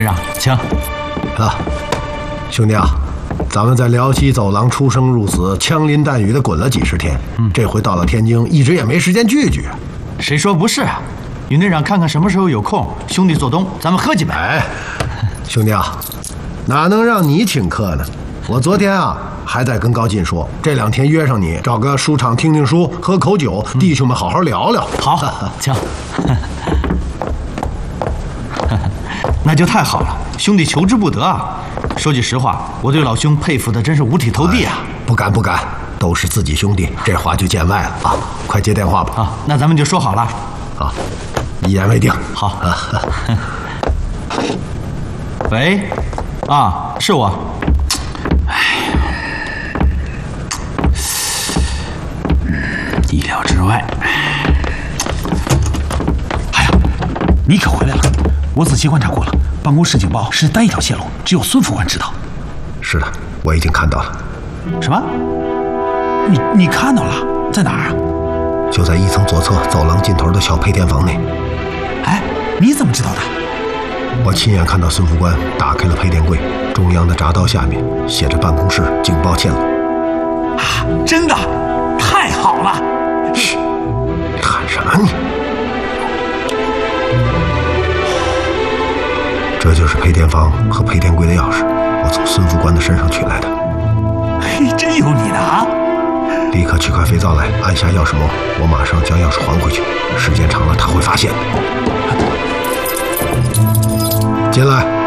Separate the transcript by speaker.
Speaker 1: 让，请。
Speaker 2: 兄弟啊，咱们在辽西走廊出生入死，枪林弹雨的滚了几十天，这回到了天津，一直也没时间聚聚。
Speaker 1: 谁说不是啊？云队长，看看什么时候有空，兄弟做东，咱们喝几杯。
Speaker 2: 哎，兄弟啊，哪能让你请客呢？我昨天啊还在跟高进说，这2天约上你，找个书场听听书，喝口酒，弟兄们好好聊聊。
Speaker 1: 好，请。那就太好了，兄弟求之不得啊！说句实话，我对老兄佩服的真是五体投地啊！
Speaker 2: 不敢，都是自己兄弟，这话就见外了啊！快接电话吧。
Speaker 1: 啊，那咱们就说好了。
Speaker 2: 啊，一言为定。
Speaker 1: 好。喂，啊，是我。
Speaker 3: 意料之外。哎呀，你可回来了！我仔细观察过了，办公室警报是单一条线路，只有孙副官知道。
Speaker 2: 是的，我已经看到了。
Speaker 3: 什么？你看到了？在哪儿啊？
Speaker 2: 就在1层左侧走廊尽头的小配电房内。
Speaker 3: 哎，你怎么知道的？
Speaker 2: 我亲眼看到孙副官打开了配电柜，中央的闸道下面写着办公室警报线路。
Speaker 3: 啊，真的？太好了！
Speaker 2: 嘘，你喊什么你？这就是配电房和配电柜的钥匙，我从孙副官的身上取来的。
Speaker 3: 嘿，真有你的啊！
Speaker 2: 立刻取块肥皂来，按下钥匙钮，我马上将钥匙还回去。时间长了他会发现的。进来。